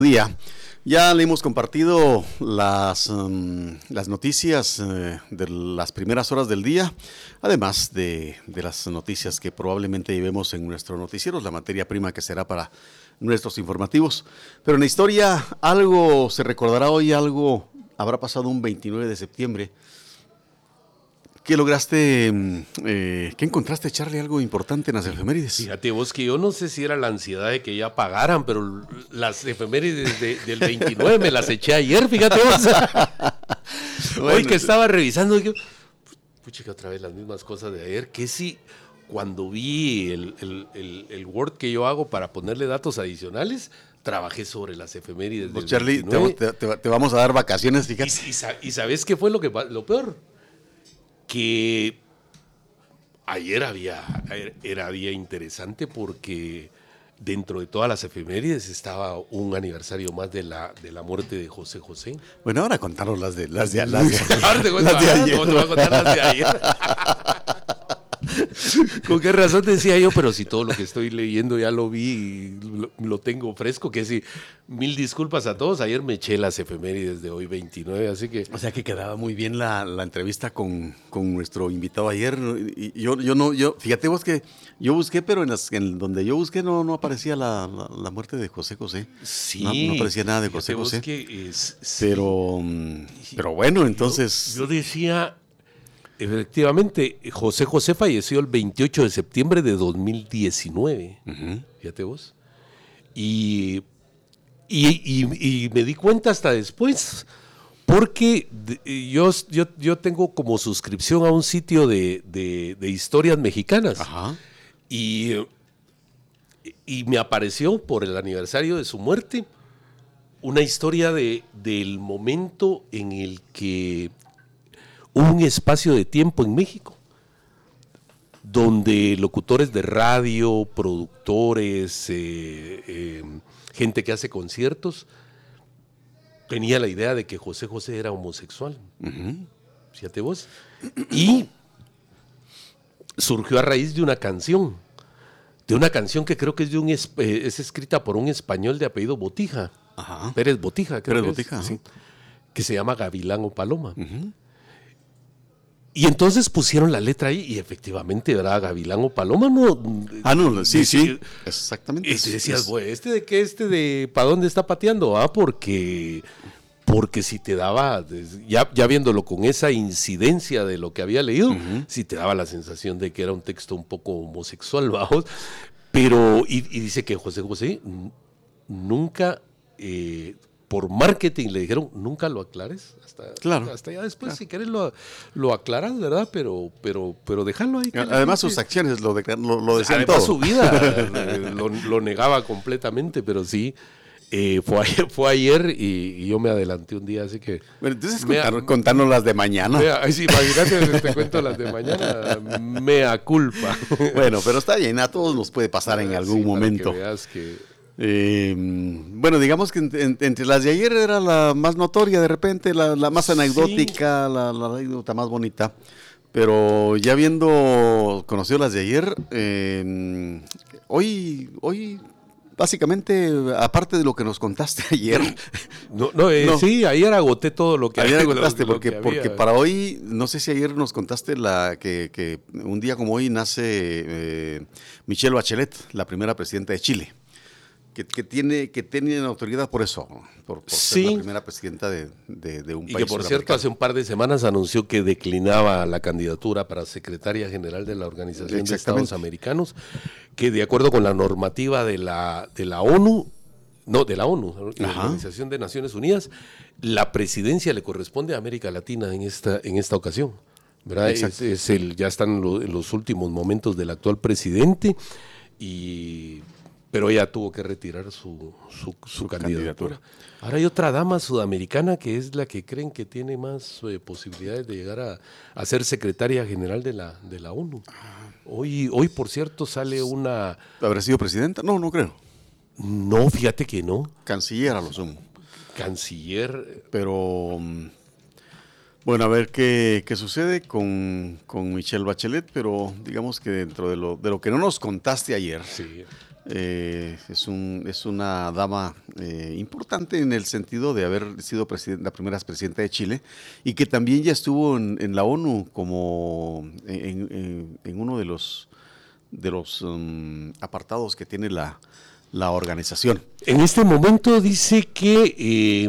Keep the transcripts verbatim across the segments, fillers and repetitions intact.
Día. Ya le hemos compartido las, um, las noticias eh, de las primeras horas del día, además de, de las noticias que probablemente llevemos en nuestros noticieros, la materia prima que será para nuestros informativos. Pero en la historia algo se recordará hoy, algo habrá pasado un veintinueve de septiembre. ¿Qué lograste, eh, qué encontraste, Charlie, algo importante en las efemérides? Fíjate vos que yo no sé si era la ansiedad de que ya pagaran, pero las efemérides de, del veintinueve me las eché ayer, fíjate vos. Bueno, hoy que estaba revisando, yo, pucha, que otra vez las mismas cosas de ayer, que si cuando vi el, el, el, el Word que yo hago para ponerle datos adicionales, trabajé sobre las efemérides del Charlie, te, te, te vamos a dar vacaciones, fíjate. Y, y, y ¿sabes qué fue lo, que, lo peor? Que ayer había, era día interesante porque dentro de todas las efemérides estaba un aniversario más de la, de la muerte de José José. Bueno, ahora contaros las de, las de, las de, las de, las de ayer. ¿Cómo te voy a contar las de ayer? ¿Con qué razón te decía yo? Pero si todo lo que estoy leyendo ya lo vi y lo, lo tengo fresco, que sí, mil disculpas a todos. Ayer me eché las efemérides de hoy veintinueve, así que... O sea que quedaba muy bien la, la entrevista con, con nuestro invitado ayer. Y yo, yo no, yo, fíjate vos que yo busqué, pero en, las, en donde yo busqué no, no aparecía la, la, la muerte de José José. Sí. No, no aparecía nada de José José. Que es, pero, sí. pero bueno, entonces... Yo, yo decía... Efectivamente, José José falleció el veintiocho de septiembre de dos mil diecinueve, uh-huh. Fíjate vos. Y, y, y, y me di cuenta hasta después, porque yo, yo, yo tengo como suscripción a un sitio de, de, de historias mexicanas. Ajá. Y, y me apareció por el aniversario de su muerte una historia de, del momento en el que... un espacio de tiempo en México donde locutores de radio, productores, eh, eh, gente que hace conciertos, tenía la idea de que José José era homosexual. Uh-huh. Fíjate vos. Y surgió a raíz de una canción, de una canción que creo que es, de un, eh, es escrita por un español de apellido Botija, Ajá. Pérez Botija, creo Pérez que Botija, es, sí, que se llama Gavilán o Paloma. Uh-huh. Y entonces pusieron la letra ahí y efectivamente era Gavilán o Paloma, ¿no? Ah, no, sí, sí, exactamente. Y decías, bueno, ¿este de qué? ¿Este de para dónde está pateando? Ah, porque, porque si te daba, ya, ya viéndolo con esa incidencia de lo que había leído, uh-huh. si te daba la sensación de que era un texto un poco homosexual, vamos. Pero, y, y dice que José José nunca... Eh, por marketing le dijeron, nunca lo aclares, hasta, claro, hasta ya después, claro. si querés lo, lo aclaras, ¿verdad? Pero, pero, pero déjalo ahí. Además sus acciones lo, de, lo, lo decían Además, todo. su vida lo, lo negaba completamente, pero sí, eh, fue, ayer, fue ayer y, y yo me adelanté un día, así que... Bueno, entonces contar, contarnos las de mañana. Mea, sí, imagínate, te cuento las de mañana, mea culpa. Bueno, pero está bien, a todos nos puede pasar en algún sí, momento. Para que veas que... Eh, bueno, digamos que entre, entre las de ayer era la más notoria, de repente, la, la más anecdótica, sí. la, la anécdota más bonita. Pero ya habiendo conocido las de ayer, eh, hoy, hoy básicamente, aparte de lo que nos contaste ayer. No, no, eh, no. Sí, ayer agoté todo lo que ayer agotaste, lo, porque, lo porque para hoy, no sé si ayer nos contaste la que, que un día como hoy nace eh, Michelle Bachelet, la primera presidenta de Chile. Que, que tiene que tiene autoridad por eso, por, por sí. ser la primera presidenta de, de, de un y país. Y que por cierto hace un par de semanas anunció que declinaba la candidatura para secretaria general de la Organización de Estados Americanos, que de acuerdo con la normativa de la, de la ONU, no, de la ONU, la Ajá. Organización de Naciones Unidas, la presidencia le corresponde a América Latina en esta, en esta ocasión. ¿Verdad? Es, es el, ya están lo, en los últimos momentos del actual presidente y... pero ella tuvo que retirar su, su, su, su candidatura. candidatura. Ahora hay otra dama sudamericana que es la que creen que tiene más eh, posibilidades de llegar a, a ser secretaria general de la, de la ONU. Hoy, hoy, por cierto, sale una... ¿Habrá sido presidenta? No, no creo. No, fíjate que no. Canciller a lo sumo. Canciller. Pero... Bueno, a ver qué, qué sucede con, con Michelle Bachelet, pero digamos que dentro de lo, de lo que no nos contaste ayer... Sí. Eh, es, un, es una dama eh, importante en el sentido de haber sido president, la primera presidenta de Chile y que también ya estuvo en, en la ONU como en, en, en uno de los, de los um, apartados que tiene la, la organización. En este momento dice que eh,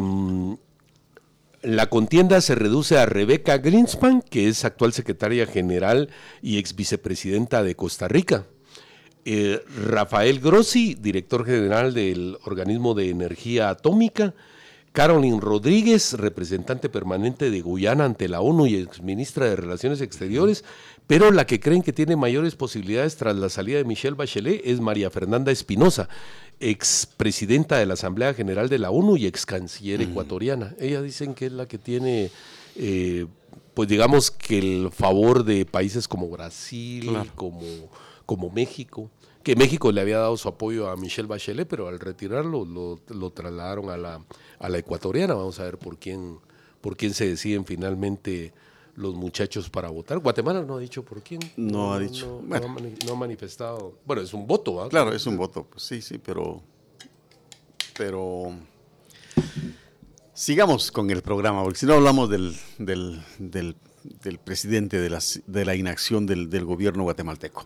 la contienda se reduce a Rebeca Greenspan, que es actual secretaria general y ex vicepresidenta de Costa Rica. Eh, Rafael Grossi, director general del Organismo de Energía Atómica, Caroline Rodríguez, representante permanente de Guyana ante la ONU y exministra de Relaciones Exteriores, pero la que creen que tiene mayores posibilidades tras la salida de Michelle Bachelet es María Fernanda Espinosa, expresidenta de la Asamblea General de la ONU y ex canciller uh-huh. ecuatoriana. Ella dicen que es la que tiene, eh, pues digamos que el favor de países como Brasil, claro. como... como México, que México le había dado su apoyo a Michelle Bachelet, pero al retirarlo lo, lo trasladaron a la, a la ecuatoriana. Vamos a ver por quién, por quién se deciden finalmente los muchachos para votar. Guatemala no ha dicho por quién. No, no ha dicho. No, bueno. no, ha mani- no ha manifestado. Bueno, es un voto, ¿ah? Claro, es un voto. Pues sí, sí, pero... Pero... Sigamos con el programa, porque si no hablamos del, del, del, del presidente, de, las, de la inacción del, del gobierno guatemalteco.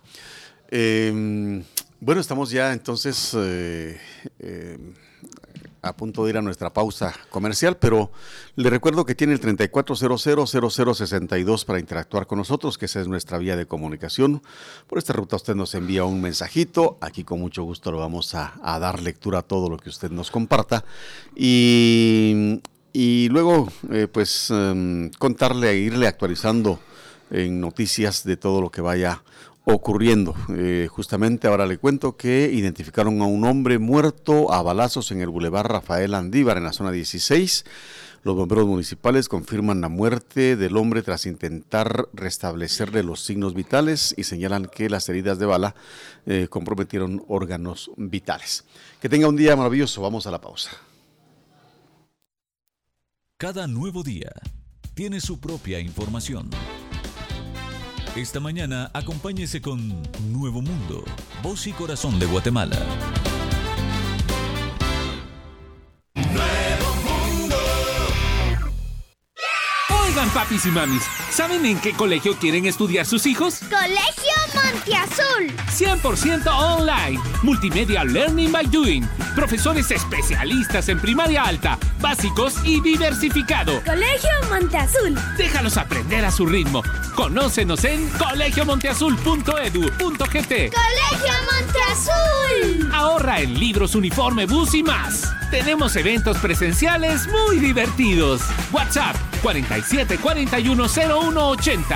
Eh, bueno, estamos ya entonces eh, eh, a punto de ir a nuestra pausa comercial, pero le recuerdo que tiene el treinta y cuatro cero cero cero cero sesenta y dos para interactuar con nosotros, que esa es nuestra vía de comunicación. Por esta ruta usted nos envía un mensajito, aquí con mucho gusto lo vamos a, a dar lectura a todo lo que usted nos comparta y, y luego eh, pues um, contarle e irle actualizando en noticias de todo lo que vaya ocurriendo. Eh, justamente ahora le cuento que identificaron a un hombre muerto a balazos en el Boulevard Rafael Andívar, en la zona dieciséis. Los bomberos municipales confirman la muerte del hombre tras intentar restablecerle los signos vitales y señalan que las heridas de bala eh, comprometieron órganos vitales. Que tenga un día maravilloso. Vamos a la pausa. Cada nuevo día tiene su propia información. Esta mañana acompáñese con Nuevo Mundo, voz y corazón de Guatemala. Nuevo Mundo. Oigan, papis y mamis, ¿saben en qué colegio quieren estudiar sus hijos? Colegio Monteazul. cien por ciento online. Multimedia Learning by Doing. Profesores especialistas en primaria alta, básicos y diversificado. Colegio Monteazul. Déjalos aprender a su ritmo. Conócenos en colegio monteazul punto edu punto gt. Colegio Monteazul. Ahorra en libros, uniforme, bus y más. Tenemos eventos presenciales muy divertidos. WhatsApp cuarenta y siete cuarenta y uno cero uno ochenta.